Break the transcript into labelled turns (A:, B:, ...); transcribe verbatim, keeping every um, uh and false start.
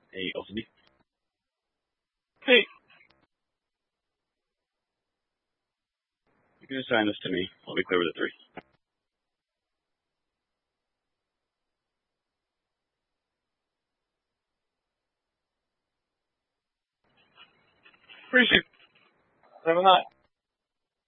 A: Hey, L C D. Hey, you can assign this to me. I'll be clear with the three. Appreciate it. Have a night.